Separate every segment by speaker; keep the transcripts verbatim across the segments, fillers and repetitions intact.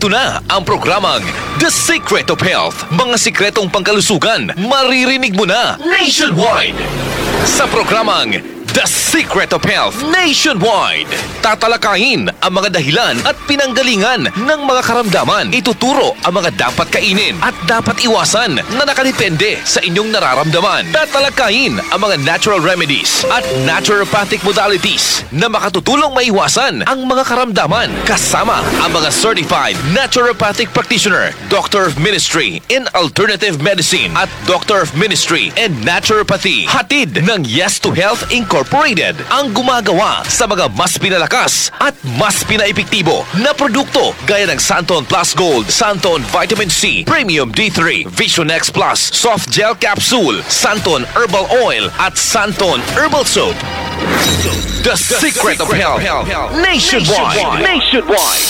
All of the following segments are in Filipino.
Speaker 1: Narito na ang programang The Secret of Health. Mga sikretong pangkalusugan, maririnig mo na nationwide. Sa programang The Secret of Health Nationwide, tatalakayin ang mga dahilan at pinanggalingan ng mga karamdaman. Ituturo ang mga dapat kainin at dapat iwasan na nakadepende sa inyong nararamdaman. Tatalakayin ang mga natural remedies at naturopathic modalities na makatutulong maiwasan ang mga karamdaman. Kasama ang mga certified naturopathic practitioner, Doctor of Ministry in Alternative Medicine at Doctor of Ministry in Naturopathy. Hatid ng Yes to Health Incorporated. Ang gumagawa sa mga mas pinalakas at mas pinaepektibo na produkto gaya ng Santon Plus Gold, Santon Vitamin C, Premium D three, Vision X Plus, Soft Gel Capsule, Santon Herbal Oil at Santon Herbal Soap. The, The Secret, Secret of Health, Health. Nationwide. Nationwide.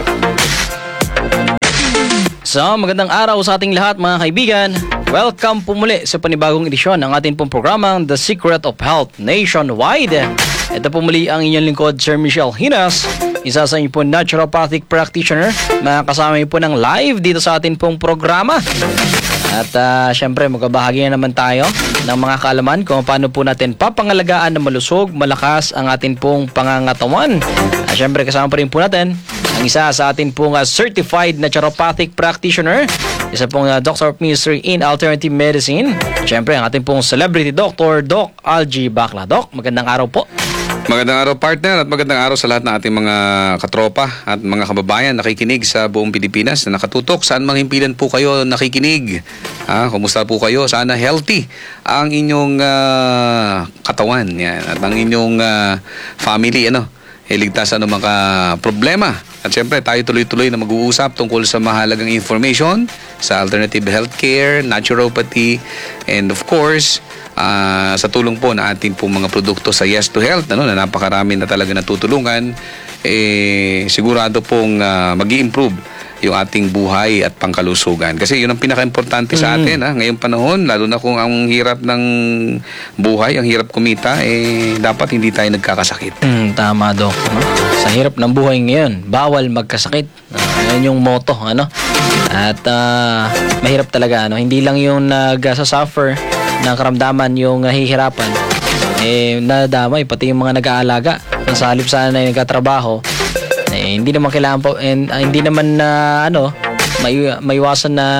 Speaker 2: So, magandang araw sa ating lahat mga kaibigan. Welcome po muli sa panibagong edisyon ng ating pong programang The Secret of Health Nationwide. Ito po muli ang inyong lingkod, Sir Michelle Hinas, isa sa inyo po naturopathic practitioner. Makakasama niyo po ng live dito sa ating pong programa. At uh, syempre magkabahagi na naman tayo ng mga kaalaman kung paano po natin papangalagaan na malusog, malakas ang ating pong pangangatawan. At syempre kasama pa rin po natin ang isa sa ating pong uh, certified naturopathic practitioner, isa pong uh, Doctor of Ministry in Alternative Medicine. Syempre ang ating pong celebrity doctor, Doc Algie Bacla. Doc, magandang araw po.
Speaker 3: Magandang araw partner at magandang araw sa lahat ng ating mga katropa at mga kababayan nakikinig sa buong Pilipinas na nakatutok. Saan mang himpilan po kayo nakikinig? Ah, kumusta po kayo? Sana healthy ang inyong uh, katawan yan, at ang inyong uh, family, ano, iligtas sa mga problema. At syempre tayo tuloy-tuloy na mag-uusap tungkol sa mahalagang information sa alternative healthcare, naturopathy, and of course Uh, sa tulong po na ating po mga produkto sa Yes to Health, ano, na napakarami na talaga natutulungan, eh, sigurado pong uh, mag-i-improve yung ating buhay at pangkalusugan. Kasi yun ang pinaka-importante sa atin, mm. ha, ngayong panahon, lalo na kung ang hirap ng buhay, ang hirap kumita, eh, dapat hindi tayo nagkakasakit.
Speaker 2: Mm, tama, Doc. Ano? Sa hirap ng buhay ngayon, bawal magkasakit. Uh, yan yung motto, ano? At uh, mahirap talaga, ano? Hindi lang yung nag-suffer ng karamdaman yung nahihirapan, eh nadamay pati yung mga nag-aalaga na sa halip sana na nagkatrabaho, eh hindi naman kailangan po, eh, uh, hindi naman na uh, ano may maiwasan na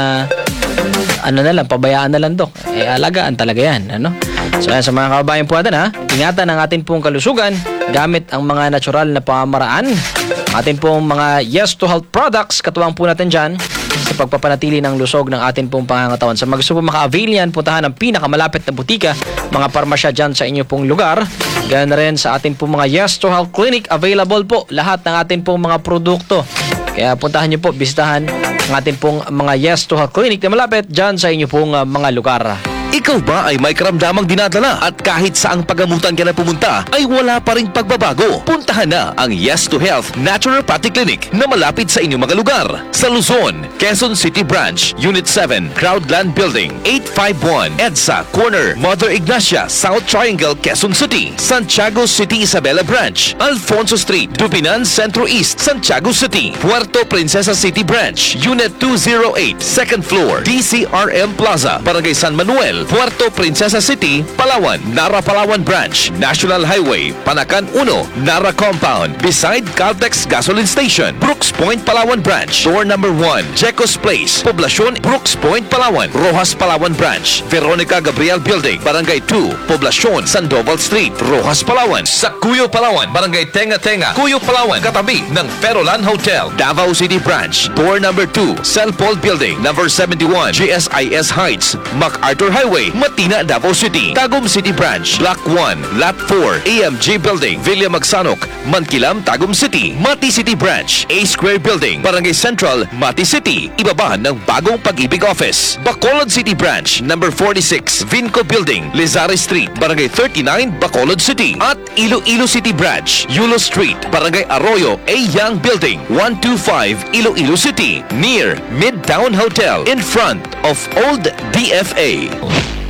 Speaker 2: ano na lang, pabayaan na lang, Dok. Eh alagaan talaga yan, ano. So ayan, sa mga kababayan po natin, ha, ingatan ang ating pong kalusugan gamit ang mga natural na pamamaraan. Ating pong mga Yes to Health products, katuwang po natin dyan sa pagpapanatili ng lusog ng ating pong pangangatawan. Sa mga gusto po maka-avail yan, puntahan ang pinakamalapit na butika, mga parmasya dyan sa inyo pong lugar. Ganoon na rin sa ating pong mga Yes to Health Clinic, available po lahat ng ating pong mga produkto. Kaya puntahan nyo po, bisitahan ang ating pong mga Yes to Health Clinic na malapit dyan sa inyo pong uh, mga lugar.
Speaker 1: Ikaw ba ay may karamdamang dinadala at kahit saang pagamutan ka na pumunta ay wala pa ring pagbabago? Puntahan na ang Yes to Health Naturopathic Clinic na malapit sa inyong mga lugar. Sa Luzon, Quezon City Branch, Unit seven, Crowdland Building, eight five one, EDSA, Corner, Mother Ignacia, South Triangle, Quezon City. Santiago City Isabela Branch, Alfonso Street, Dupinan Centro East, Santiago City. Puerto Princesa City Branch, Unit two oh eight, second floor, D C R M Plaza, Barangay San Manuel, Puerto Princesa City, Palawan. Nara Palawan Branch, National Highway, Panacan one, Nara Compound, beside Caltex Gasoline Station. Brooks Point, Palawan Branch, door number one, Jecos Place, Poblacion, Brooks Point, Palawan. Rojas Palawan Branch, Veronica Gabriel Building, Barangay two, Poblacion, Sandoval Street, Rojas Palawan. Sa Cuyo Palawan, Barangay Tenga Tenga, Cuyo Palawan, katabi ng Perolan Hotel. Davao City Branch, door number two, Celpol Building, number seventy-one, G S I S Heights, MacArthur Highway, Matina, Davao City. Tagum City Branch, Block one, Lot four, A M G Building, Villa Magsanok, Mankilam, Tagum City. Mati City Branch, A Square Building, Barangay Central, Mati City, ibaba ng Bagong Pag-ibig Office. Bacolod City Branch, number forty-six, Vinco Building, Lizari Street, Barangay thirty-nine, Bacolod City. At Iloilo City Branch, Yulo Street, Barangay Arroyo, A Young Building, one twenty-five, Iloilo City, near Midtown Hotel, in front of Old D F A.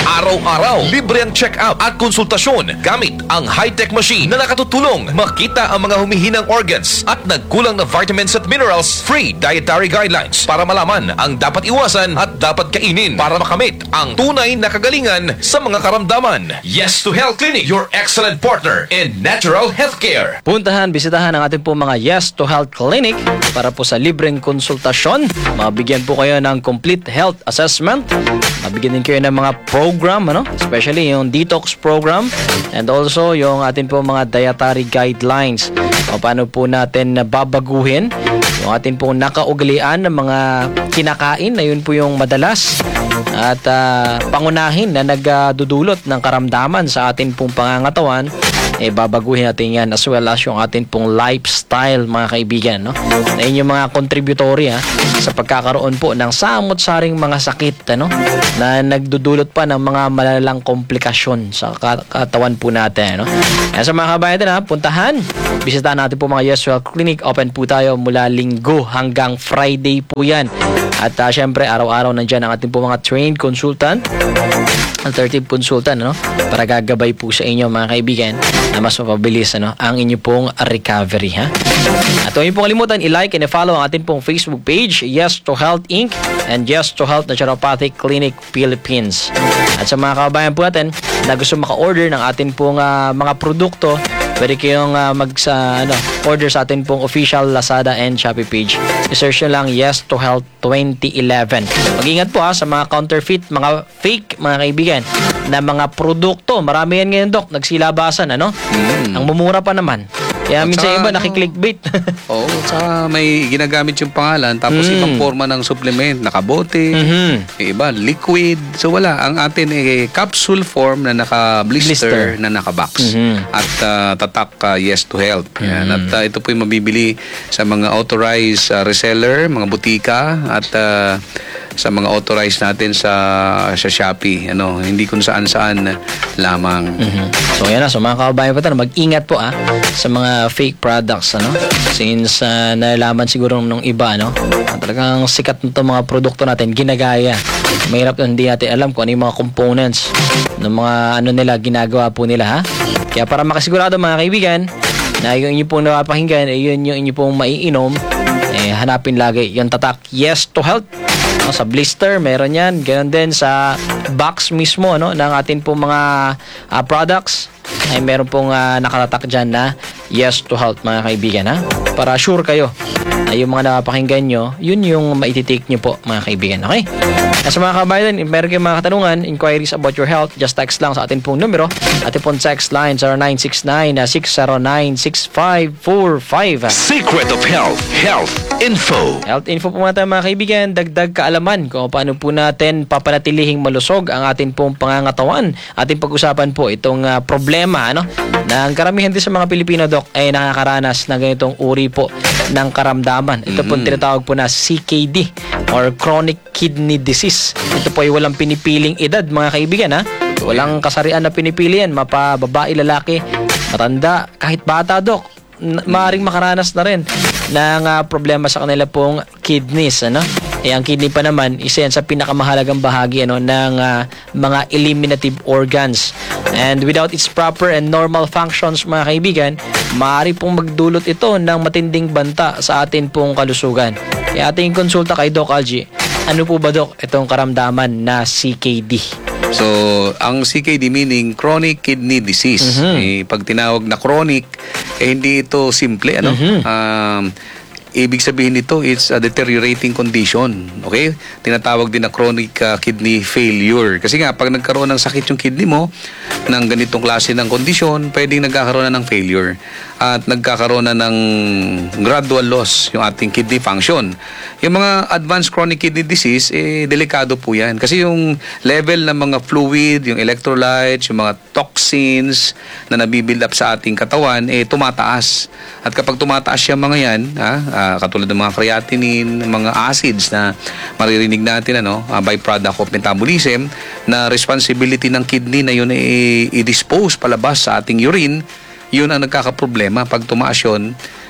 Speaker 1: Araw-araw, libre ang check-up at konsultasyon gamit ang high-tech machine na nakatutulong makita ang mga humihinang organs at nagkulang na vitamins at minerals. Free dietary guidelines para malaman ang dapat iwasan at dapat kainin para makamit ang tunay na kagalingan sa mga karamdaman. Yes to Health Clinic, your excellent partner in natural healthcare.
Speaker 2: Puntahan, bisitahan ang ating po mga Yes to Health Clinic para po sa libreng konsultasyon. Mabigyan po kayo ng complete health assessment. Mabigyan din kayo ng mga program, ano? Especially yung detox program and also yung ating po mga dietary guidelines. O paano po natin babaguhin yung ating po nakaugalian ng mga kinakain na yun po yung madalas at uh, pangunahin na nagdudulot ng karamdaman sa ating pong pangangatawan, eh babaguhin natin yan as well as yung ating pong lifestyle, mga kaibigan, no? Na yun yung mga contributory ha, sa pagkakaroon po ng samot-saring mga sakit, ano, na nagdudulot pa ng mga malalang komplikasyon sa katawan po natin, no? Kaya sa mga kabayan natin ha, puntahan, bisitahan natin po mga Yes to Health Clinic. Open po tayo mula Linggo hanggang Friday po yan. At uh, syempre araw-araw nandyan ang ating po mga trained consultant, alternative consultant, ano, para gagabay po sa inyo, mga kaibigan, na mas mapabilis, ano, ang inyo pong recovery, ha. At huwag niyo pong kalimutan i-like and i-follow ang ating pong Facebook page, Yes to Health Incorporated and Yes to Health Naturopathic Clinic Philippines. At sa mga kababayan po natin na gusto maka-order ng ating pong uh, mga produkto, pwede kayong uh, mag sa, ano, order sa atin pong official Lazada and Shopee page. I-search nyo lang Yes to Health twenty eleven. Mag-ingat po ha sa mga counterfeit, mga fake, mga kaibigan, na mga produkto. Marami yan ngayon, Dok. Nagsilabasan, ano? Mm. Ang mumura pa naman. Kaya
Speaker 3: At
Speaker 2: minsan
Speaker 3: saka,
Speaker 2: iba
Speaker 3: ano,
Speaker 2: nakiklickbait.
Speaker 3: Oo, oh, saka may ginagamit yung pangalan tapos
Speaker 2: Mm.
Speaker 3: ibang forma ng supplement, nakabote,
Speaker 2: Mhm.
Speaker 3: yung iba liquid. So wala, ang atin ay capsule form na naka-blister,
Speaker 2: Blister.
Speaker 3: na naka-box.
Speaker 2: Mhm.
Speaker 3: At uh, tatak uh, Yes to Health. Yan.
Speaker 2: Mhm.
Speaker 3: At uh, ito po yung mabibili sa mga authorized uh, reseller, mga butika at uh, sa mga authorized natin sa sa Shopee, ano, hindi kung saan-saan lamang.
Speaker 2: Mhm. So yan na, so mga kababayan po tayo, mag-ingat po ah sa mga fake products, ano, since uh, nalalaman siguro nung iba, ano, na talagang sikat na itong mga produkto natin, ginagaya. Mahirap na hindi natin alam kung ano yung mga components ng mga ano nila, ginagawa po nila, ha. Kaya para makasigurado, mga kaibigan, na yung inyo pong napapakinggan, eh, yun yung inyo pong maiinom, eh, hanapin lagi yung tatak Yes to Health. No, sa blister, meron yan. Ganon din sa box mismo, no, ng atin pong mga uh, products, ay meron pong uh, nakatatak dyan na Yes to Health, mga kaibigan, ha? Para sure kayo na yung mga napapakinggan nyo, yun yung maititake nyo po, mga kaibigan, okay? At sa mga kabayan, if meron kayong mga katanungan, inquiries about your health, just text lang sa atin pong numero. Atin pong text line zero nine six nine, six zero nine, six five four five.
Speaker 1: Secret of Health, Health Info.
Speaker 2: Health info po natin, mga kaibigan, dagdag kaalaman kung paano po natin papanatilihing malusog ang atin pong pangangatawan. Ating pag-usapan po itong uh, problema, ano, na ang karamihan din sa mga Pilipino, Dok, ay nakakaranas ng ganitong uri po ng karamdaman. Ito po
Speaker 3: Mm.
Speaker 2: tinatawag po na C K D or chronic kidney disease. Ito po ay walang pinipiling edad, mga kaibigan, ha. Walang kasarian na pinipili yan, mapa babae, lalaki, matanda, kahit bata, Dok, n- maaaring makaranas na rin ng uh, problema sa kanila pong kidneys, ano. Eh, ang kidney pa naman, isa yan sa pinakamahalagang bahagi, ano, ng uh, mga eliminative organs. And without its proper and normal functions, mga kaibigan, maaari pong magdulot ito ng matinding banta sa atin pong kalusugan. Kaya ating konsulta kay Doc Algie, ano po ba, Doc, itong karamdaman na C K D?
Speaker 3: So, ang C K D meaning chronic kidney disease.
Speaker 2: Mhm.
Speaker 3: Eh, pag tinawag na chronic, eh, hindi ito simple, ano?
Speaker 2: Mhm.
Speaker 3: Um, ibig sabihin nito, it's a deteriorating condition. Okay? Tinatawag din na chronic uh, kidney failure. Kasi nga, pag nagkaroon ng sakit yung kidney mo, ng ganitong klase ng kondisyon, pwedeng nagkakaroon na ng failure. At nagkakaroon na ng gradual loss yung ating kidney function. Yung mga advanced chronic kidney disease, eh, delikado po yan. Kasi yung level ng mga fluid, yung electrolytes, yung mga toxins na nabibuild up sa ating katawan, eh, tumataas. At kapag tumataas yung mga yan, ha, uh, katulad ng mga creatinine, mga acids na maririnig natin, ano, uh, byproduct of metabolism, na responsibility ng kidney na yun eh, i-dispose palabas sa ating urine, yun ang nagkakaproblema. Pag tumaas yun,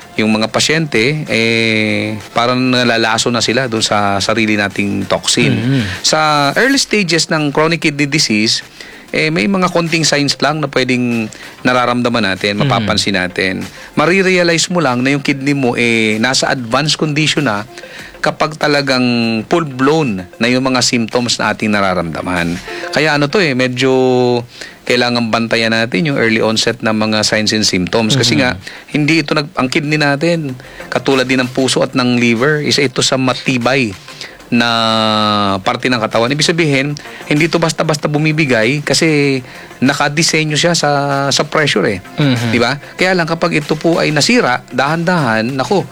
Speaker 3: yung mga pasyente, eh, parang nalalaso na sila doon sa sarili nating toxin.
Speaker 2: Mhm.
Speaker 3: Sa early stages ng chronic kidney disease, eh, may mga konting signs lang na pwedeng nararamdaman natin, mapapansin natin. Marirealize mo lang na yung kidney mo eh, nasa advanced condition na kapag talagang full-blown na yung mga symptoms na ating nararamdaman. Kaya ano to eh, medyo kailangan bantayan natin yung early onset ng mga signs and symptoms. Kasi nga, hindi ito, nag, ang kidney natin, katulad din ng puso at ng liver, isa ito sa matibay na parte ng katawan. Ibig sabihin, hindi ito basta-basta bumibigay kasi nakadesenyo siya sa sa pressure eh.
Speaker 2: Mhm.
Speaker 3: 'Di ba? Kaya lang kapag ito po ay nasira, dahan-dahan, nako,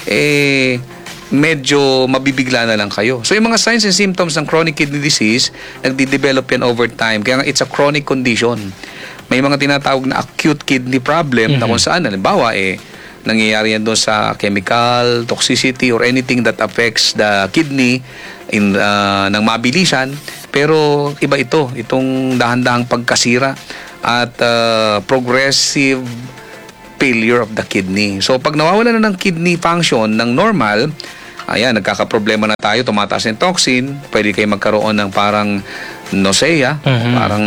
Speaker 3: eh medyo mabibigla na lang kayo. So yung mga signs and symptoms ng chronic kidney disease, nagde-develop yan over time. Kaya nga it's a chronic condition. May mga tinatawag na acute kidney problem na kung saan, halimbawa eh nangyayari yan doon sa chemical, toxicity, or anything that affects the kidney in, uh, ng mabilisan. Pero iba ito, itong dahan-dahang pagkasira at uh, progressive failure of the kidney. So pag nawawala na ng kidney function ng normal, ayan, nagkakaproblema na tayo, tumataas yung toxin, pwede kayo magkaroon ng parang nausea,
Speaker 2: Mhm.
Speaker 3: parang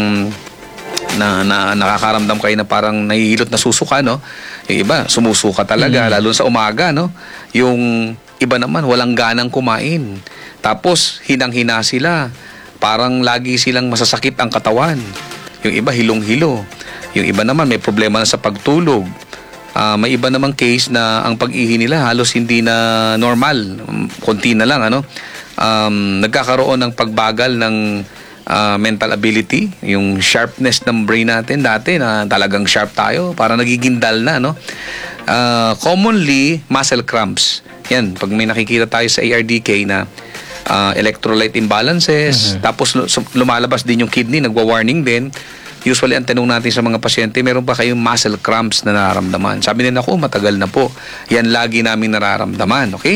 Speaker 3: na, na nakakaramdam kayo na parang nahihilot na susuka, no? Yung iba, sumusuka talaga, lalo sa umaga, no? Yung iba naman, walang ganang kumain. Tapos, hinang-hina sila. Parang lagi silang masasakit ang katawan. Yung iba, hilong-hilo. Yung iba naman, may problema na sa pagtulog. Ah, may iba namang case na ang pag-ihi nila halos hindi na normal. Konti na lang, ano? Um, nagkakaroon ng pagbagal ng Uh, mental ability, yung sharpness ng brain natin dati na talagang sharp tayo, para nagiging dull na, no? Uh, commonly, muscle cramps. Yan, pag may nakikita tayo sa A R D K na uh, electrolyte imbalances, tapos lumalabas din yung kidney, nagwa-warning din. Usually, ang tanong natin sa mga pasyente, meron ba kayong muscle cramps na nararamdaman? Sabi nila, ako, matagal na po. Yan lagi namin nararamdaman, okay?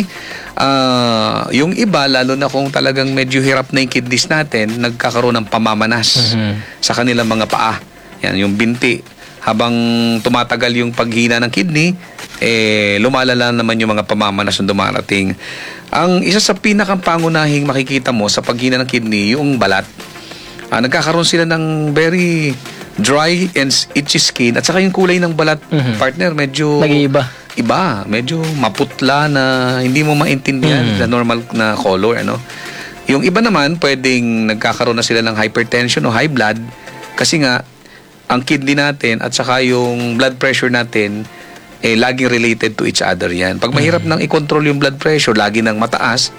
Speaker 3: Uh, yung iba, lalo na kung talagang medyo hirap na yung kidneys natin, nagkakaroon ng pamamanas
Speaker 2: Mhm.
Speaker 3: sa kanilang mga paa. Yan, yung binti. Habang tumatagal yung paghina ng kidney, eh, lumalala naman yung mga pamamanas na dumarating. Ang isa sa pinakang pangunahing makikita mo sa paghina ng kidney, yung balat. Ah, nagkakaroon sila ng very dry and itchy skin, at saka yung kulay ng balat,
Speaker 2: Mhm.
Speaker 3: partner, medyo
Speaker 2: Nag-iiba.
Speaker 3: iba, medyo maputla na hindi mo maintindihan
Speaker 2: Mhm.
Speaker 3: the normal na color, ano. Yung iba naman, pwedeng nagkakaroon na sila ng hypertension o high blood kasi nga ang kidney natin at saka yung blood pressure natin eh laging related to each other yan. Pag mahirap nang i-control yung blood pressure, lagi nang mataas,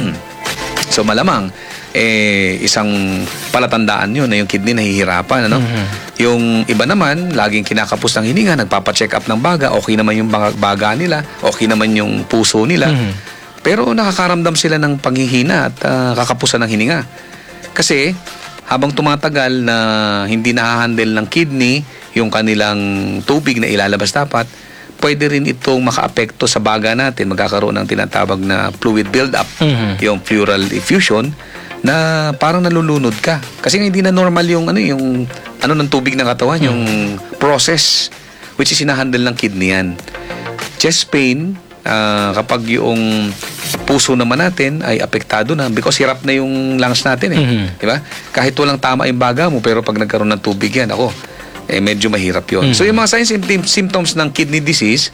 Speaker 3: so malamang eh isang palatandaan yun na yung kidney nahihirapan, ano?
Speaker 2: Mhm.
Speaker 3: Yung iba naman, laging kinakapos ng hininga, nagpapa-check up ng baga, okay naman yung baga, baga nila, okay naman yung puso nila.
Speaker 2: Mhm.
Speaker 3: Pero nakakaramdam sila ng panghihina at ah, kakapusan ng hininga. Kasi habang tumatagal na hindi nahahandle ng kidney yung kanilang tubig na ilalabas dapat, pwede rin itong makaapekto sa baga natin. Magkakaroon ng tinatawag na fluid build-up,
Speaker 2: Mhm.
Speaker 3: yung pleural effusion, na parang nalulunod ka. Kasi hindi na normal yung ano yung ano ng tubig ng katawan, yung process which is sinahandle ng kidney yan. Chest pain, ah, kapag yung puso naman natin ay apektado na because hirap na yung lungs natin eh.
Speaker 2: Mhm.
Speaker 3: Di ba? Kahit walang tama yung baga mo, pero pag nagkaroon ng tubig yan, ako, eh medyo mahirap yun. So yung mga signs and symptom- symptoms ng kidney disease,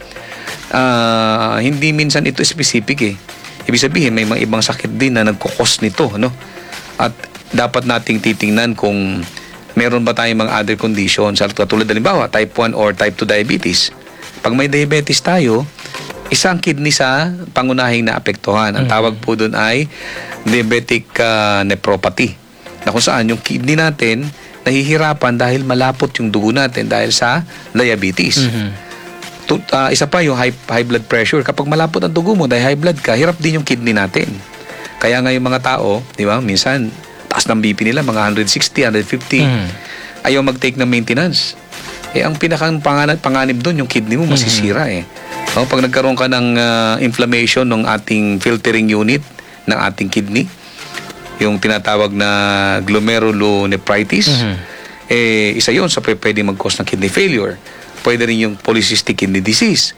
Speaker 3: ah, hindi minsan ito specific eh. Ibig sabihin, may mga ibang sakit din na nagkukos nito, no? At dapat nating titingnan kung meron ba tayong mga other conditions. Katulad halimbawa, type one or type two diabetes. Pag may diabetes tayo, isang kidney sa pangunahing naapektuhan. Ang tawag po doon ay diabetic uh, nephropathy. Na kung saan yung kidney natin nahihirapan dahil malapot yung dugo natin dahil sa diabetes.
Speaker 2: Mhm.
Speaker 3: Tu- uh, isa pa yung high, high blood pressure. Kapag malapot ang dugo mo dahil high blood ka, hirap din yung kidney natin. Kaya nga yung mga tao, di ba, minsan taas ng B P nila, mga one sixty, one fifty.
Speaker 2: Mhm.
Speaker 3: Ayaw mag-take ng maintenance. Eh, ang pinakang panganib, panganib doon, yung kidney mo masisira eh. O, pag nagkaroon ka ng uh, inflammation ng ating filtering unit ng ating kidney, yung tinatawag na glomerulonephritis,
Speaker 2: Mhm.
Speaker 3: eh, isa yun sa pwede mag-cause ng kidney failure. Pwede rin yung polycystic kidney disease.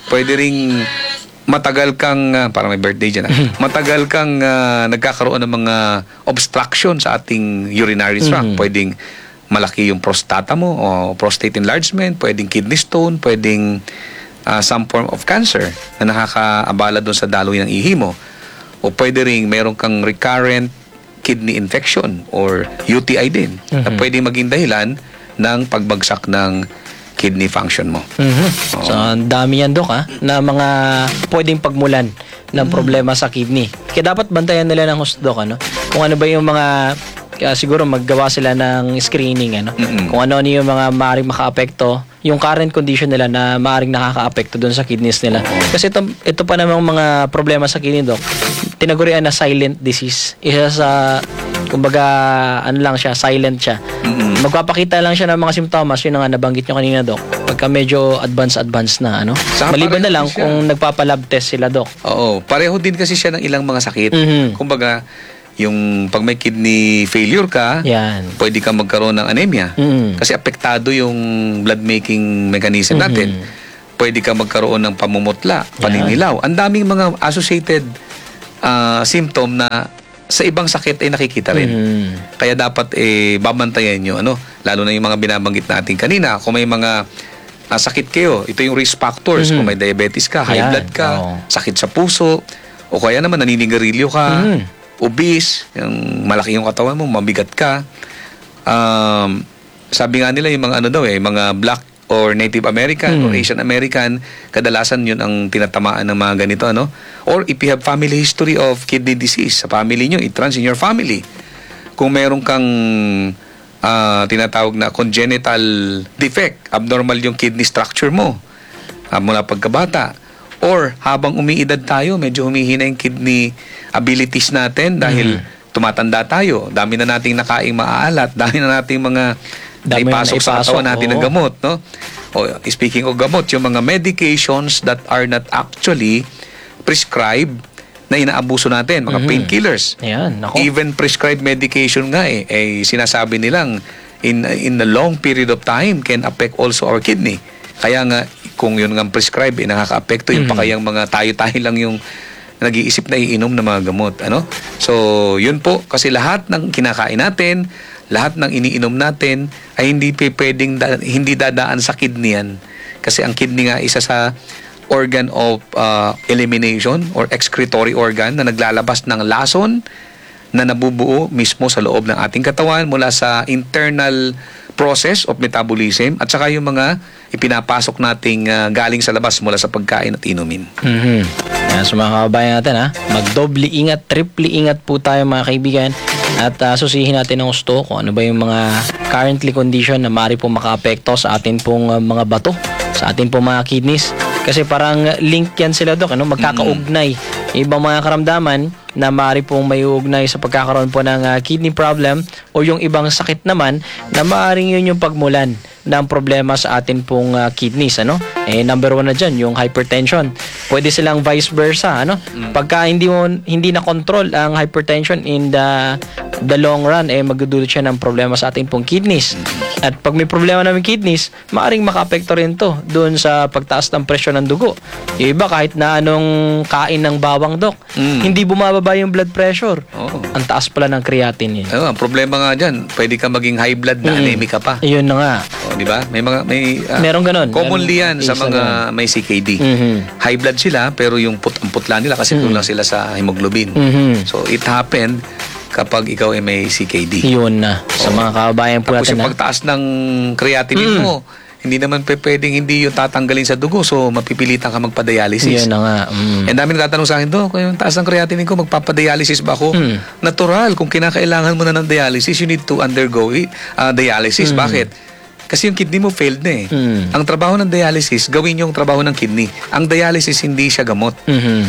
Speaker 3: pwede ring matagal kang, uh, parang may birthday dyan, ah. matagal kang uh, nagkakaroon ng mga obstruction sa ating urinary tract.
Speaker 2: Mhm.
Speaker 3: Pwedeng malaki yung prostata mo o prostate enlargement, pwedeng kidney stone, pwedeng uh, some form of cancer na nakakaabala doon sa daloy ng ihi mo. O pwede ring meron kang recurrent kidney infection or U T I din na
Speaker 2: Mhm.
Speaker 3: pwedeng maging dahilan ng pagbagsak ng kidney function mo.
Speaker 2: Mhm. So, ang dami yan, Dok, ha? Na mga pwedeng pagmulan ng problema sa kidney. Kaya dapat bantayan nila ng husto, Dok, ano? Kung ano ba yung mga, kaya siguro maggawa sila ng screening, ano?
Speaker 3: Mm-mm.
Speaker 2: Kung ano-ano yung mga maaaring maka-apekto, yung current condition nila na maaaring nakaka-apekto doon sa kidneys nila. Kasi ito, ito pa namang mga problema sa kidney, Dok, tinagurian na silent disease. Isa sa, kumbaga, ano lang siya, silent siya.
Speaker 3: Mm-mm.
Speaker 2: Magpapakita lang siya ng mga simptomas, yun na nga nabanggit nyo kanina, Dok. Pagka medyo advance-advance na, ano?
Speaker 3: Saka
Speaker 2: Maliban na
Speaker 3: pareho
Speaker 2: lang
Speaker 3: siya.
Speaker 2: kung nagpapalab test sila, Dok.
Speaker 3: Oo, pareho din kasi siya ng ilang mga sakit.
Speaker 2: Mhm.
Speaker 3: Kumbaga, yung pag may kidney failure ka,
Speaker 2: Yan.
Speaker 3: pwede kang magkaroon ng anemia.
Speaker 2: Mhm.
Speaker 3: Kasi apektado yung blood-making mechanism
Speaker 2: Mhm.
Speaker 3: natin. Pwede kang magkaroon ng pamumutla, paninilaw. Ang daming mga associated ah, symptom na sa ibang sakit ay nakikita rin.
Speaker 2: Mhm.
Speaker 3: Kaya dapat eh babantayan nyo, ano, lalo na yung mga binabanggit natin kanina. Kung may mga ah, sakit kayo, ito yung risk factors.
Speaker 2: Mhm.
Speaker 3: Kung may diabetes ka, high
Speaker 2: Yan,
Speaker 3: blood ka,
Speaker 2: oo.
Speaker 3: sakit sa puso, o kaya naman naninigarilyo ka,
Speaker 2: Mhm.
Speaker 3: obese, yung malaki yung katawan mo, mabigat ka. Um, sabi nga nila yung mga ano daw eh, mga black or Native American
Speaker 2: Mhm.
Speaker 3: or Asian American, kadalasan yun ang tinatamaan ng mga ganito, ano? Or if you have family history of kidney disease sa family nyo, it runs in your family. Kung meron kang ah, tinatawag na congenital defect, abnormal yung kidney structure mo ah, mula pagkabata, or habang umiidad tayo, medyo humihina yung kidney abilities natin dahil tumatanda tayo, dami na nating nakaing maaalat, dami na nating mga
Speaker 2: Dami na
Speaker 3: naipasok sa
Speaker 2: naipasok,
Speaker 3: katawan natin ng
Speaker 2: oo.
Speaker 3: gamot, no? O, speaking of gamot, yung mga medications that are not actually prescribed na inaabuso natin, mga
Speaker 2: Mhm.
Speaker 3: painkillers.
Speaker 2: Yan, nako.
Speaker 3: Even prescribed medication nga eh, eh sinasabi nilang in in a long period of time can affect also our kidney. Kaya nga kung yun nga prescribed eh, nakaka-apekto yung
Speaker 2: Mhm.
Speaker 3: pakayang mga tayo-tayo lang yung nag-iisip na iinom ng mga gamot, ano? So, yun po kasi lahat ng kinakain natin, lahat ng iniinom natin ay hindi pe pwedeng da- hindi dadaan sa kidney yan. Kasi ang kidney nga isa sa organ of uh, elimination or excretory organ na naglalabas ng lason na nabubuo mismo sa loob ng ating katawan mula sa internal process of metabolism at saka yung mga ipinapasok nating uh, galing sa labas mula sa pagkain at inumin.
Speaker 2: Mhm. Yan, sa mga kababayan natin, ha, magdoble ingat, triple ingat po tayo, mga kaibigan, at uh, susihin natin ang gusto kung ano ba yung mga currently condition na maaari pong makaapekto sa atin pong uh, mga bato, sa atin pong mga kidneys. Kasi parang link yan sila, Dok, ano? Magkakaugnay. Ibang mga karamdaman na maaari pong may ugnay sa pagkakaroon po ng uh, kidney problem o yung ibang sakit naman na maaaring yun yung pagmulan ng problema sa atin pong uh, kidneys, ano? Eh, number one na dyan, yung hypertension. Pwede silang vice versa, ano? Pagka hindi mo, hindi na control ang hypertension in the the long run, eh, magdudulot siya ng problema sa ating pong kidneys. At pag may problema namin kidneys, maaaring maka-apekto rin to doon sa pagtaas ng presyon ng dugo. Yung iba, kahit na anong kain ng bawang, Dok,
Speaker 3: Mm.
Speaker 2: hindi bumababa yung blood pressure.
Speaker 3: Oo.
Speaker 2: Ang taas pala ng creatinine.
Speaker 3: Ayun, ang problema nga dyan, pwede ka maging high blood na
Speaker 2: Mm.
Speaker 3: anemic ka pa.
Speaker 2: Yun na nga.
Speaker 3: O, di ba? May mga may ah,
Speaker 2: Merong ganun.
Speaker 3: commonly yan
Speaker 2: Meron
Speaker 3: sa
Speaker 2: isa
Speaker 3: mga
Speaker 2: ganun.
Speaker 3: may C K D.
Speaker 2: Mhm.
Speaker 3: High blood sila pero yung put ang putla nila kasi kulang sila sa hemoglobin.
Speaker 2: Mhm.
Speaker 3: So it happened kapag ikaw ay may C K D.
Speaker 2: Yun na. Sa mga kababayan po
Speaker 3: Tapos
Speaker 2: natin,
Speaker 3: yung
Speaker 2: ha?
Speaker 3: pagtaas ng creatinine mo, hindi naman pe pwedeng hindi yung tatanggalin sa dugo, so mapipilitan ka magpa-dialysis.
Speaker 2: Yun na nga. Mm.
Speaker 3: And dami nagtatanong sa akin, do, kung yung taas ng creatinine ko, magpapa-dialysis ba ako?
Speaker 2: Mm.
Speaker 3: Natural, kung kinakailangan mo na ng dialysis, you need to undergo it, uh, dialysis.
Speaker 2: Mm.
Speaker 3: Bakit? Kasi yung kidney mo failed na eh.
Speaker 2: Mm.
Speaker 3: Ang trabaho ng dialysis, gawin yung trabaho ng kidney. Ang dialysis, hindi siya gamot.
Speaker 2: Mhm.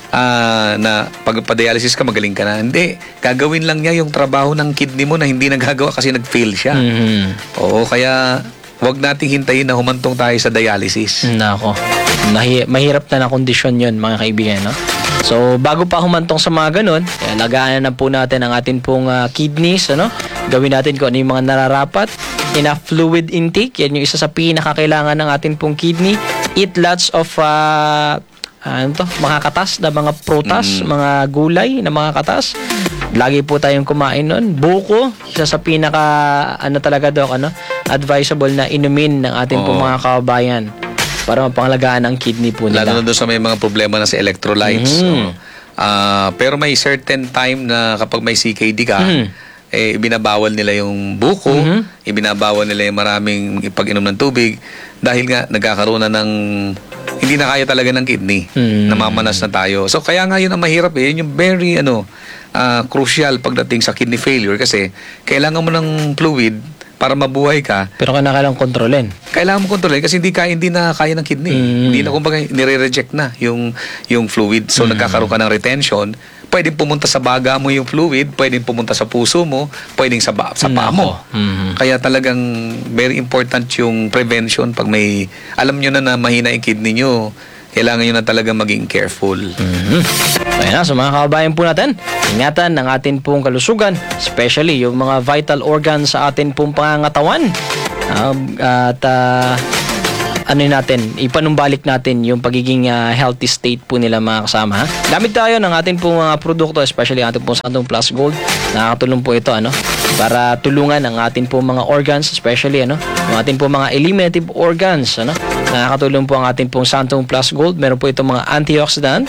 Speaker 3: Ah, na pag pa-dialysis ka, magaling ka na. Hindi. Gagawin lang niya yung trabaho ng kidney mo na hindi nagagawa kasi nag-fail siya.
Speaker 2: Mhm.
Speaker 3: Oo, kaya wag nating hintayin na humantong tayo sa dialysis.
Speaker 2: Nako. Nahi- mahirap na na kondisyon yun, mga kaibigan, no? So, bago pa humantong sa mga ganun, eh, lagaanan na po natin ang atin pong ah, kidneys, ano? Gawin natin kung ano yung mga nararapat. Enough fluid intake, yan yung isa sa pinakakailangan ng atin pong kidney. eat lots of uh, ano to, mga katas na mga prutas,
Speaker 3: Mm.
Speaker 2: mga gulay na mga katas. Lagi po tayong kumain nun. Buko, isa sa pinaka ano talaga Doc, ano, advisable na inumin ng ating po
Speaker 3: Oo.
Speaker 2: mga kababayan para mapangalagaan ang kidney po nila.
Speaker 3: Lalo na doon sa may mga problema na sa electrolytes.
Speaker 2: Mhm.
Speaker 3: Oo. Ah, pero may certain time na kapag may C K D ka,
Speaker 2: Mhm.
Speaker 3: eh, ibinabawal nila yung buko,
Speaker 2: Mhm.
Speaker 3: ibinabawal nila yung maraming pag-inom ng tubig dahil nga nagkakaroon na ng hindi na kaya talaga ng kidney.
Speaker 2: Mhm.
Speaker 3: Namamanas na tayo. So kaya nga yun ang mahirap eh. Yun yung very ano, ah, crucial pagdating sa kidney failure kasi kailangan mo ng fluid para mabuhay ka.
Speaker 2: Pero kailangan kontrolin.
Speaker 3: Kailangan mo kontrolin kasi hindi kaya hindi na kaya ng kidney.
Speaker 2: Mm.
Speaker 3: Hindi na kumbaga nire-reject na yung yung fluid. So nagkakaroon ka ng retention. Pwedeng pumunta sa baga mo yung fluid, pwedeng pumunta sa puso mo, pwedeng sa ba- sa paa mo.
Speaker 2: Nako. Mhm.
Speaker 3: Kaya talagang very important yung prevention pag may alam nyo na na mahina yung kidney nyo. Kailangan nyo na talaga maging careful.
Speaker 2: Mhm. Kaya na, sa mga kababayan po natin, ingatan ang atin pong kalusugan, especially yung mga vital organs sa atin pong pangangatawan. Ah, at ah, ano natin, ipanumbalik natin yung pagiging ah, healthy state po nila mga kasama. Ha? Gamit tayo ng atin pong mga produkto, especially ating pong Santum Plus Gold. Nakakatulong po ito ano, para tulungan ang atin pong mga organs, especially ano, yung atin pong mga eliminative organs. Ano? Nakakatulong po ang atin pong Santum Plus Gold. Meron po itong mga antioxidant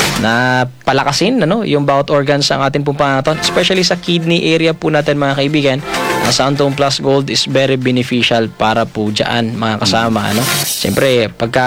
Speaker 2: na palakasin ano, yung bawat organs ng ating pong pangatawan, especially sa kidney area po natin mga kaibigan. Ang Santum Plus Gold is very beneficial para po dyan mga kasama. Ano? Siyempre, pagka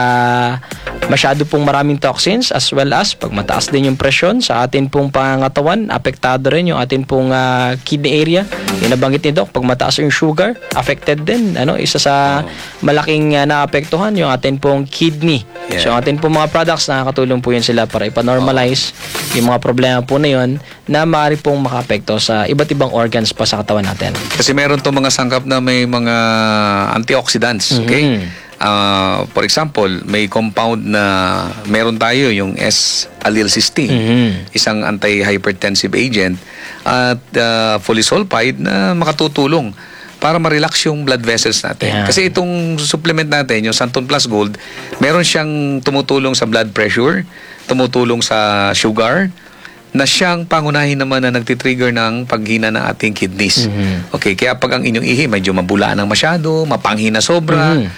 Speaker 2: masyado pong maraming toxins as well as pag mataas din yung presyon sa atin pong pangatawan, apektado rin yung atin pong ah, kidney area. Yung nabanggit ni Doc, pag mataas yung sugar, affected din. Ano? Isa sa malaking uh, naapektuhan yung atin pong kidney.
Speaker 3: Yeah.
Speaker 2: So, ang atin pong mga products, nakakatulong po yun sila para ipanormalize yung mga problema po na yun na maaari pong makaapekto sa iba't ibang organs pa sa katawan natin.
Speaker 3: Kasi meron to mga sangkap na may mga antioxidants, okay?
Speaker 2: Mhm.
Speaker 3: Ah, for example, may compound na meron tayo yung S-allylcysteine,
Speaker 2: Mhm.
Speaker 3: isang anti-hypertensive agent at uh, folisulfide na makatutulong para ma-relax yung blood vessels natin.
Speaker 2: Yeah.
Speaker 3: Kasi itong supplement natin, yung Santon Plus Gold, meron siyang tumutulong sa blood pressure, tumutulong sa sugar, na siyang pangunahin naman na nagtitrigger ng paghina ng ating kidneys.
Speaker 2: Mhm.
Speaker 3: Okay, kaya pag ang inyong ihi medyo mabula ng masyado, mapanghina sobra,
Speaker 2: Mhm.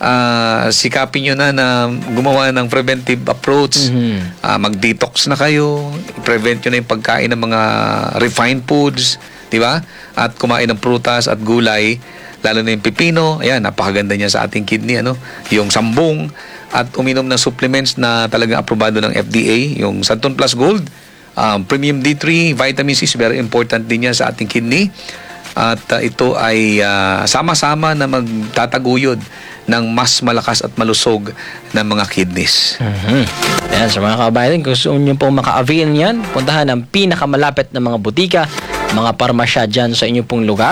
Speaker 3: ah, sikapin nyo na na gumawa ng preventive approach.
Speaker 2: Mhm.
Speaker 3: Ah, mag-detox na kayo, prevent nyo na yung pagkain ng mga refined foods, di ba? At kumain ng prutas at gulay, lalo na yung pipino, ayan, napakaganda niya sa ating kidney, ano? Yung sambong, at uminom ng supplements na talagang aprobado ng F D A, yung Santon Plus Gold, um, Premium D three, Vitamin C, very important din yan sa ating kidney. At uh, ito ay uh, sama-sama na magtataguyod ng mas malakas at malusog na mga kidneys.
Speaker 2: Mhm. Ayan, sa mga kababayan, kung gusto nyo pong maka-avail niyan, puntahan ang pinakamalapit na mga butika, mga parmasya dyan sa inyong pong lugar.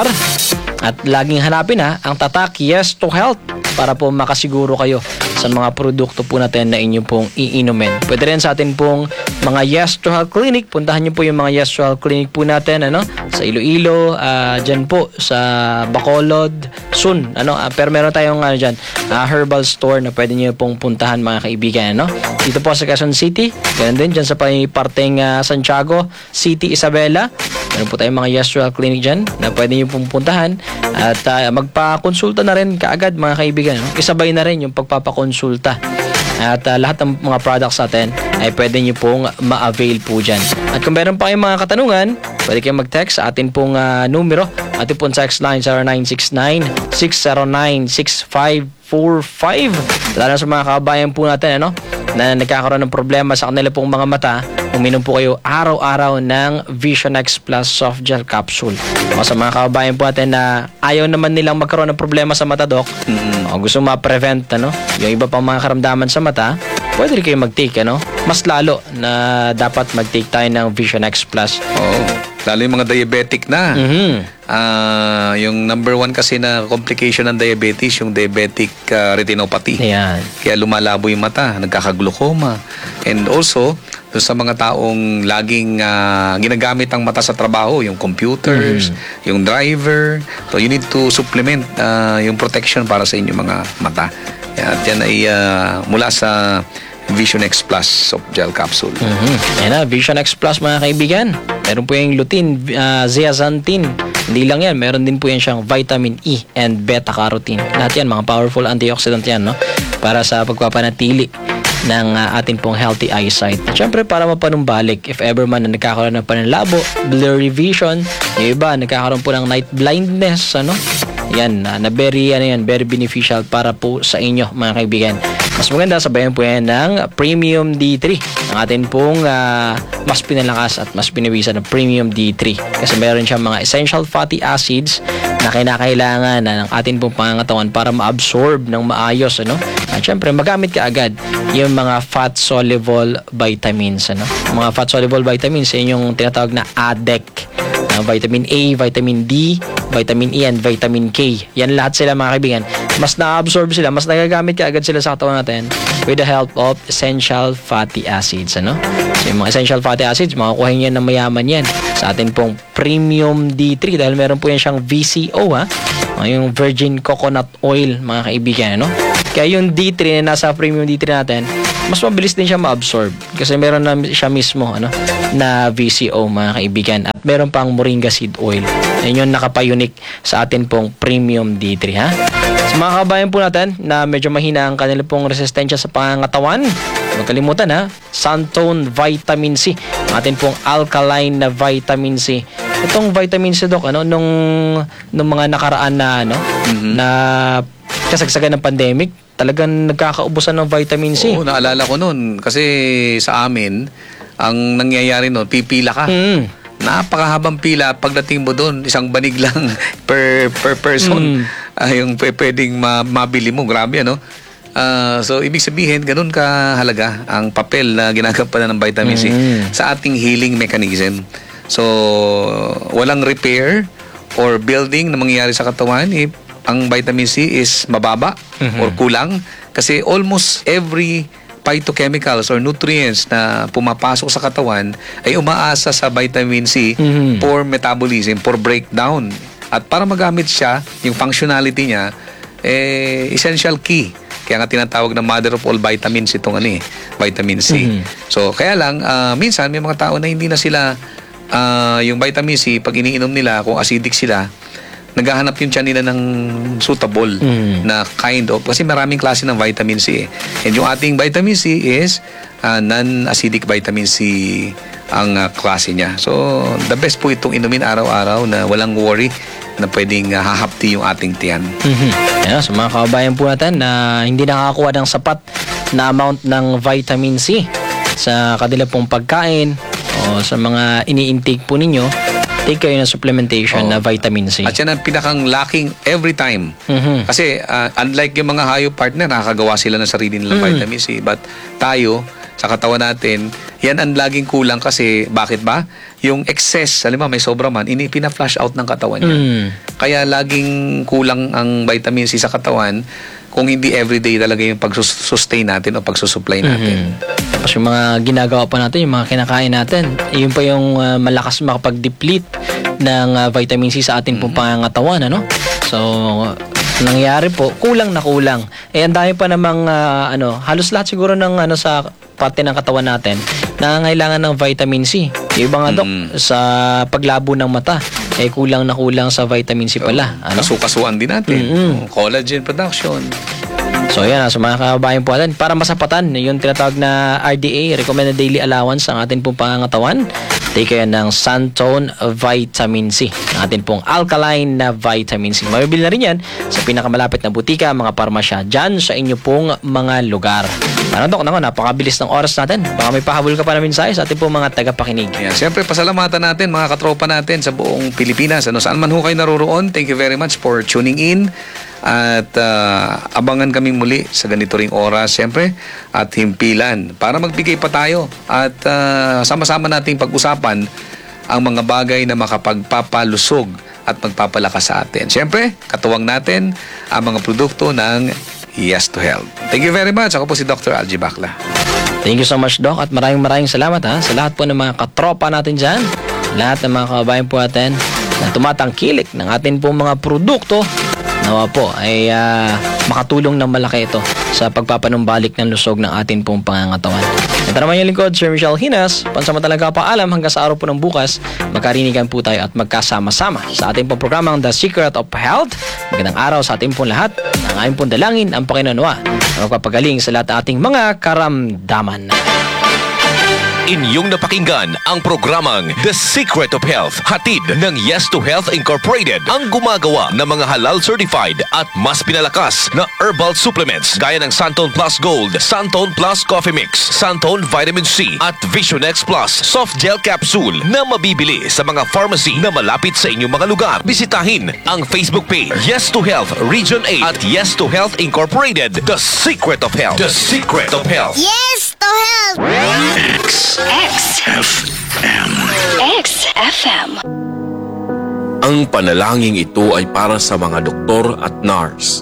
Speaker 2: At laging hanapin ha, ang tatak Yes to Health para po makasiguro kayo sa mga produkto po natin na inyong pong iinumin. Pwede rin sa atin pong mga Yes to Health Clinic. Puntahan nyo po yung mga Yes to Health Clinic po natin, ano? Sa Iloilo, ah, dyan po sa Bacolod, soon, ano? Ah, pero meron tayong ano dyan, ah, herbal store na pwede nyo pong puntahan mga kaibigan, ano? Dito po sa Quezon City, ganun din dyan sa parteng ah, Santiago City, Isabela. Meron po tayong mga Yes to Health Clinic dyan na pwede nyo pong puntahan at ah, magpakonsulta na rin kaagad mga kaibigan, no? Isabay na rin yung pagpapakonsulta. At uh, lahat ng mga products natin ay pwede nyo pong ma-avail po dyan. At kung meron pa kayong mga katanungan, pwede kayong mag-text sa atin pong uh, numero. Atin pong text line zero nine six nine, six zero nine, six five four five. Lalo sa mga kababayan po natin, ano, na nagkakaroon ng problema sa kanila pong mga mata, uminom po kayo araw-araw ng Vision X Plus Soft Gel Capsule. O sa mga kababayan po natin na ayaw naman nilang magkaroon ng problema sa mata, Doc,
Speaker 3: Mm-hmm.
Speaker 2: o gusto ma-prevent ano, yung iba pang mga karamdaman sa mata, pwede rin kayo mag-take, ano? Mas lalo na dapat mag-take tayo ng Vision X Plus.
Speaker 3: Oo. Lalo yung mga diabetic na.
Speaker 2: Mhm.
Speaker 3: Ah, yung number one kasi na complication ng diabetes, yung diabetic ah, retinopathy.
Speaker 2: Ayan.
Speaker 3: Kaya lumalabo yung mata, nagkakaglukoma. And also, dun sa mga taong laging ah, ginagamit ang mata sa trabaho, yung computers, yung driver. So you need to supplement ah, yung protection para sa inyong mga mata. At yan ay ah, mula sa Vision X Plus soft gel capsule.
Speaker 2: Mhm. Ayan na, Vision X Plus mga kaibigan. Meron po yung lutein, uh, zeaxanthin. Hindi lang yan, meron din po yan siyang vitamin E and beta-carotene. Lahat yan, mga powerful antioxidant yan, no? Para sa pagpapanatili ng uh, atin pong healthy eyesight. At syempre, para mapanumbalik, if ever man na nagkakaroon ng pananlabo, blurry vision, yung iba, nagkakaroon po ng night blindness, ano? Yan, na, na very, ano yan, very beneficial para po sa inyo, mga kaibigan. Mas maganda, sabayan po yan ng Premium D three. Ang atin pong uh, mas pinalakas at mas pinawisan ng Premium D three. Kasi meron siyang mga essential fatty acids na kinakailangan na ng atin pong pangangatawan para ma-absorb ng maayos, ano? At syempre, magamit ka agad yung mga fat-soluble vitamins, ano? Mga fat-soluble vitamins, yan yung tinatawag na A D E C. Uh, vitamin A, vitamin D, vitamin E, and vitamin K. Yan lahat sila mga kaibigan. Mas na-absorb sila, mas nagagamit ka agad sila sa katawan natin with the help of essential fatty acids. Ano? So yung mga essential fatty acids, makukuha niyan ng mayaman yan sa atin pong Premium D three dahil meron po yan siyang V C O, ha? Yung virgin coconut oil, mga kaibigan. Ano? Kaya yung D three na nasa Premium D three natin, mas mabilis din siya ma-absorb kasi meron na siya mismo ano, na V C O, mga kaibigan. At meron pang moringa seed oil. Yan yung nakapayunik sa atin pong Premium D three, ha? Sa mga kabayan po natin na medyo mahina ang kanila pong resistensya sa pangangatawan, huwag kalimutan, ha? Santone Vitamin C, ang atin pong alkaline na vitamin C. Itong vitamin C, Doc, ano, nung, nung mga nakaraan na, ano,
Speaker 3: Mhm.
Speaker 2: na kasagsagan ng pandemic, talagang nagkakaubusan ng vitamin C.
Speaker 3: Oo, naalala ko noon. Kasi sa amin, ang nangyayari noon, pipila ka.
Speaker 2: Mm.
Speaker 3: Napakahabang pila. Pagdating mo doon, isang banig lang per per person.
Speaker 2: Mm.
Speaker 3: Ah, yung p- pwedeng ma- mabili mo. Grabe, ano? Ah, so, ibig sabihin, ganun kahalaga ang papel na ginagampanan ng vitamin C
Speaker 2: Mm.
Speaker 3: sa ating healing mechanism. So, walang repair or building na mangyayari sa katawan if ang vitamin C is mababa
Speaker 2: Mhm.
Speaker 3: or kulang. Kasi almost every phytochemicals or nutrients na pumapasok sa katawan ay umaasa sa vitamin C
Speaker 2: Mhm.
Speaker 3: for metabolism, for breakdown. At para magamit siya, yung functionality niya, eh, essential key. Kaya nga tinatawag na mother of all vitamins itong ano eh, vitamin C.
Speaker 2: Mhm.
Speaker 3: So, kaya lang, ah, minsan may mga tao na hindi na sila, ah, yung vitamin C, pag iniinom nila, kung acidic sila, naghahanap yung tiyan nila ng suitable
Speaker 2: Mm.
Speaker 3: na kind of, kasi maraming klase ng vitamin C eh. And yung ating vitamin C is ah, non-acidic vitamin C ang ah, klase niya. So, the best po itong inumin araw-araw na walang worry na pwedeng ah, hahapti yung ating tiyan.
Speaker 2: Mhm. Ayan, sa mga kababayan po natin na hindi nakakakuha ng sapat na amount ng vitamin C sa kanila pong pagkain o sa mga ini-intake po ninyo, take kayo ng supplementation
Speaker 3: Oo.
Speaker 2: na vitamin C.
Speaker 3: At yan ang pinakang lacking every time.
Speaker 2: Mhm.
Speaker 3: Kasi ah, unlike yung mga hayop partner, nakakagawa sila ng sarili nilang
Speaker 2: Mm.
Speaker 3: vitamin C. But tayo, sa katawan natin, yan ang laging kulang kasi bakit ba? Yung excess, halimbawa may sobra man, ini pina-flush out ng katawan niya.
Speaker 2: Mm.
Speaker 3: Kaya laging kulang ang vitamin C sa katawan kung hindi everyday talaga yung pag-sustain natin o pagsusupply natin.
Speaker 2: Mhm. Tapos yung mga ginagawa pa natin, yung mga kinakain natin, yun pa yung uh, malakas makapag-deplete ng uh, vitamin C sa ating pong pangangatawan, ano? So, nangyari po, kulang na kulang. Eh, ang dami pa namang, uh, ano, halos lahat siguro ng, ano, sa parte ng katawan natin, nangangailangan ng vitamin C. Yung iba nga, Dok,
Speaker 3: Mm.
Speaker 2: sa paglabo ng mata, eh, kulang na kulang sa vitamin C pala. Ano?
Speaker 3: Kasukasuan din natin.
Speaker 2: Mm-mm.
Speaker 3: Collagen production.
Speaker 2: So yan, sa mga kababayan po natin, para masapatan yung tinatawag na R D A, Recommended Daily Allowance ang atin pong pangangatawan, take kayo ng Santone Vitamin C, ang atin pong alkaline na vitamin C. Mabibili na rin yan sa pinakamalapit na butika, mga parmasya, dyan sa inyo pong mga lugar. Ano, Dok? Nako, napakabilis ng oras natin. Baka may pahabol ka pa namin sa sa atin pong mga tagapakinig.
Speaker 3: Ayan. Siyempre, pasalamatan natin mga katropa natin sa buong Pilipinas. Ano, saan man ho kayo naroroon, thank you very much for tuning in. At ah, abangan kami muli sa ganito ring oras, siyempre, at himpilan para magbigay pa tayo at ah, sama-sama nating pag-usapan ang mga bagay na makapagpapalusog at magpapalakas sa atin. Siyempre, katuwang natin ang mga produkto ng Yes to Health. Thank you very much. Ako po si Doctor Algie Bacla.
Speaker 2: Thank you so much, Doc, at maraming maraming salamat ha sa lahat po ng mga katropa natin dyan, lahat ng mga kababayan po natin na tumatangkilik ng atin pong mga produkto. Nawa po ay ah, makatulong ng malaki ito sa pagpapanumbalik ng lusog ng atin pong pangangatawan. Ito naman yung lingkod, Sir Michelle Hinas. Pansamantalang kapaalam hanggang sa araw po ng bukas, magkarinigan po tayo at magkasama-sama sa ating pong programang The Secret of Health. Magandang araw sa ating pong lahat. Ang ating pong dalangin ang Panginoon na magpapagaling sa lahat ng ating mga karamdaman.
Speaker 1: Inyong napakinggan ang programang The Secret of Health, hatid ng Yes to Health Incorporated, ang gumagawa ng mga halal certified at mas pinalakas na herbal supplements gaya ng Santon Plus Gold, Santon Plus Coffee Mix, Santon Vitamin C at Vision X Plus Soft Gel Capsule na mabibili sa mga pharmacy na malapit sa inyong mga lugar. Bisitahin ang Facebook page Yes to Health Region eight at Yes to Health Incorporated, The Secret of Health. The Secret of Health.
Speaker 4: Yes to Health!
Speaker 5: X F M.
Speaker 4: X F M.
Speaker 6: Ang panalangin ito ay para sa mga doktor at nurse.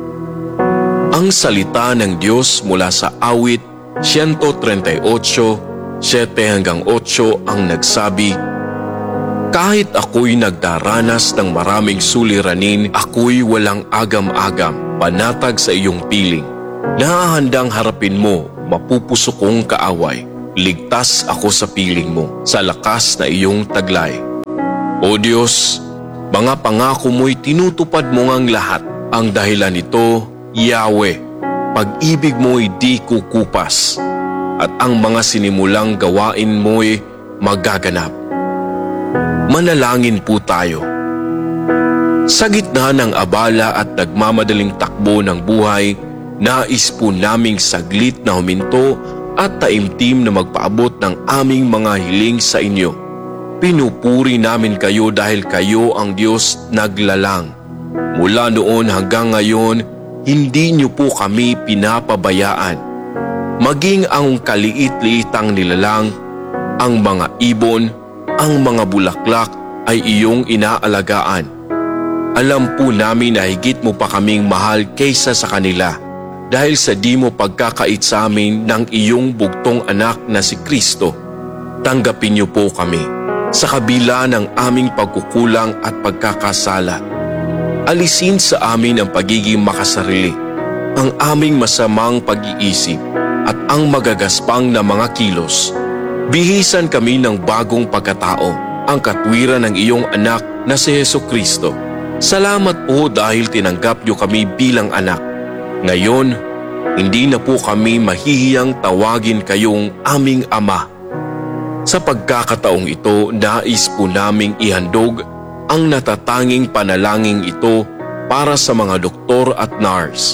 Speaker 6: Ang salita ng Diyos mula sa awit one thirty-eight, seven hanggang eight ang nagsabi, "Kahit ako'y nagdaranas ng maraming suliranin, ako'y walang agam-agam, panatag sa iyong piling. Nahahandang harapin mo, mapupuso kong kaaway. Ligtas ako sa piling mo, sa lakas na iyong taglay. O Diyos, mga pangako mo'y tinutupad mo ngang lahat. Ang dahilan nito, Yahweh, pag-ibig mo'y di kukupas, at ang mga sinimulang gawain mo'y magaganap." Manalangin po tayo. Sa gitna ng abala at nagmamadaling takbo ng buhay, nais po naming saglit na huminto at taimtim na magpaabot ng aming mga hiling sa inyo. Pinupuri namin kayo dahil kayo ang Diyos naglalang. Mula noon hanggang ngayon, hindi niyo po kami pinapabayaan. Maging ang kaliit-liitang nilalang, ang mga ibon, ang mga bulaklak ay iyong inaalagaan. Alam po namin na higit mo pa kaming mahal kaysa sa kanila, dahil sa di mo pagkakait sa amin ng iyong bugtong anak na si Kristo. Tanggapin niyo po kami sa kabila ng aming pagkukulang at pagkakasala. Alisin sa amin ang pagiging makasarili, ang aming masamang pag-iisip at ang magagaspang na mga kilos. Bihisan kami ng bagong pagkatao, ang katwiran ng iyong anak na si Jesucristo. Salamat po dahil tinanggap niyo kami bilang anak. Ngayon, hindi na po kami mahihiyang tawagin kayong aming Ama. Sa pagkakataong ito, nais po naming ihandog ang natatanging panalangin ito para sa mga doktor at nurse.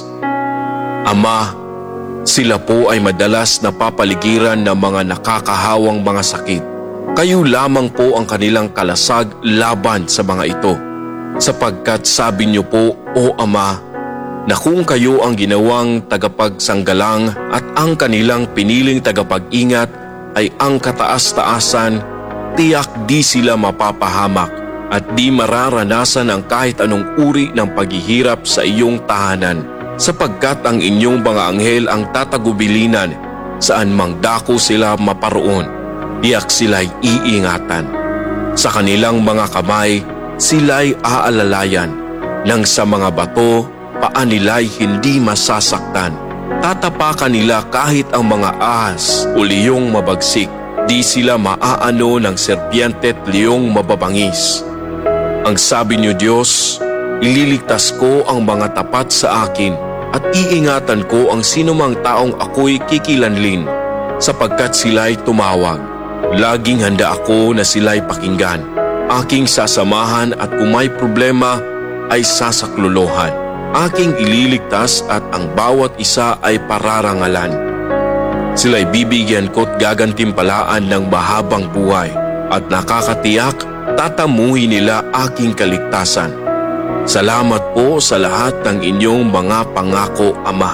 Speaker 6: Ama, sila po ay madalas napapaligiran ng mga nakakahawang mga sakit. Kayo lamang po ang kanilang kalasag laban sa mga ito, sapagkat sabi niyo po, O Ama, na kung kayo ang ginawang tagapagsanggalang at ang kanilang piniling tagapag-ingat ay ang kataas-taasan, tiyak di sila mapapahamak at di mararanasan ang kahit anong uri ng paghihirap sa iyong tahanan, sapagkat ang inyong mga anghel ang tatagubilinan saan mang dako sila maparoon. Tiyak sila'y iingatan. Sa kanilang mga kamay, sila'y aalalayan, nang sa mga bato, paan nila'y hindi masasaktan. Tatapakan nila kahit ang mga ahas o liyong mabagsik. Di sila maaano ng serpiente at liyong mababangis. Ang sabi niyo, Diyos, ililigtas ko ang mga tapat sa akin at iingatan ko ang sinumang taong ako'y kikilanlin, sapagkat sila'y tumawag. Laging handa ako na sila'y pakinggan. Aking sasamahan at kung may problema ay sasaklolohan. Aking ililigtas at ang bawat isa ay pararangalan. Sila'y bibigyan ko't gagantimpalaan ng mahabang buhay at nakakatiyak tatamuhin nila aking kaligtasan. Salamat po sa lahat ng inyong mga pangako, Ama.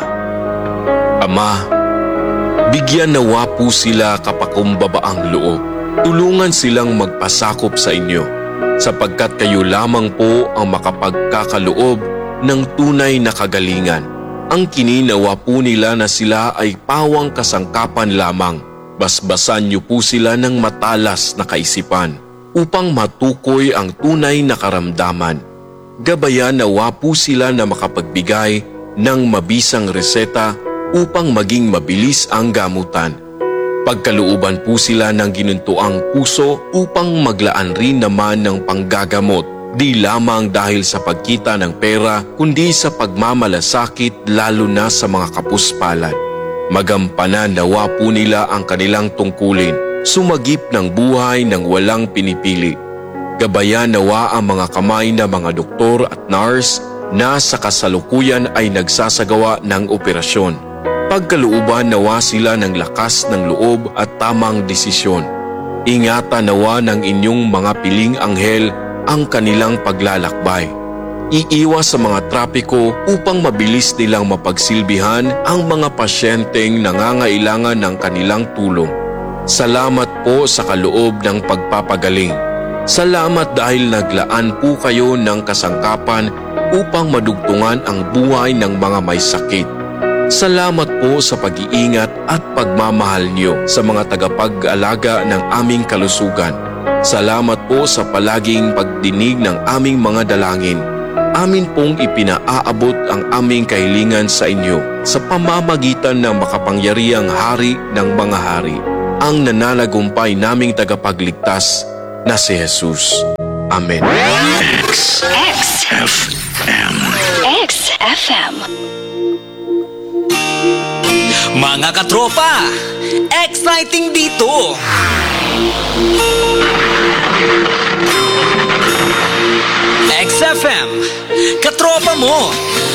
Speaker 6: Ama, bigyan nawa po sila kapakumbabaang loob. Tulungan silang magpasakop sa inyo, sapagkat kayo lamang po ang makapagkakaloob ng tunay na kagalingan. Ang kininawa po nila na sila ay pawang kasangkapan lamang. Basbasan niyo po sila ng matalas na kaisipan upang matukoy ang tunay na karamdaman. Gabayan nawa po sila na makapagbigay ng mabisang reseta upang maging mabilis ang gamutan. Pagkalooban po sila ng ginuntuang puso upang maglaan rin naman ng panggagamot, di lamang dahil sa pagkita ng pera kundi sa pagmamalasakit lalo na sa mga kapuspalad. Magampanan nawa po nila ang kanilang tungkulin, sumagip ng buhay ng walang pinipili. Gabayan nawa ang mga kamay na mga doktor at nurse na sa kasalukuyan ay nagsasagawa ng operasyon. Pagkalooban nawa sila ng lakas ng loob at tamang desisyon. Ingatan nawa ng inyong mga piling anghel ang kanilang paglalakbay. Iiwas sa mga trapiko upang mabilis nilang mapagsilbihan ang mga pasyenteng nangangailangan ng kanilang tulong. Salamat po sa kaloob ng pagpapagaling. Salamat dahil naglaan po kayo ng kasangkapan upang madugtungan ang buhay ng mga may sakit. Salamat po sa pag-iingat at pagmamahal niyo sa mga tagapag-alaga ng aming kalusugan. Salamat po sa palaging pagdinig ng aming mga dalangin. Amin pong ipinaaabot ang aming kahilingan sa inyo sa pamamagitan ng makapangyarihang Hari ng mga hari, ang nananagumpay naming tagapagligtas na si Jesus. Amen.
Speaker 5: X
Speaker 4: X
Speaker 5: F M.
Speaker 4: X F M.
Speaker 7: Mga katropa, exciting dito! X F M, katropa mo!